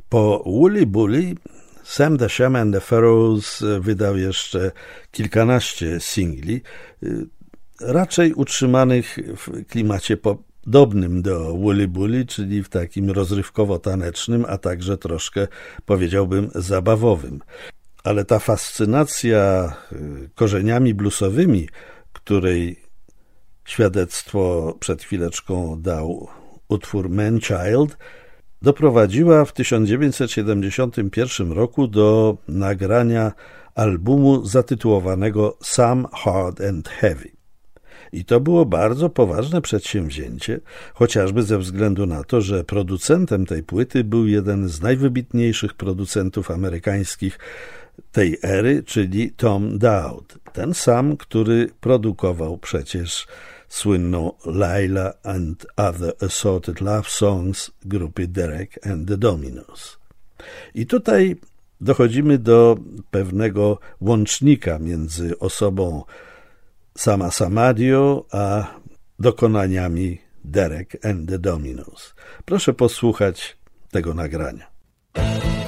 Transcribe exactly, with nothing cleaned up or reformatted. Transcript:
Po Woolly Bully Sam the Sham and the Pharaohs wydał jeszcze kilkanaście singli, raczej utrzymanych w klimacie podobnym do Woolly Bully, czyli w takim rozrywkowo-tanecznym, a także troszkę, powiedziałbym, zabawowym. Ale ta fascynacja korzeniami bluesowymi, której świadectwo przed chwileczką dał utwór Man Child, doprowadziła w tysiąc dziewięćset siedemdziesiątym pierwszym roku do nagrania albumu zatytułowanego Some Hard and Heavy. I to było bardzo poważne przedsięwzięcie, chociażby ze względu na to, że producentem tej płyty był jeden z najwybitniejszych producentów amerykańskich tej ery, czyli Tom Dowd. Ten sam, który produkował przecież słynną Laila and Other Assorted Love Songs grupy Derek and the Dominos. I tutaj dochodzimy do pewnego łącznika między osobą Sama Samadio a dokonaniami Derek and the Dominos. Proszę posłuchać tego nagrania.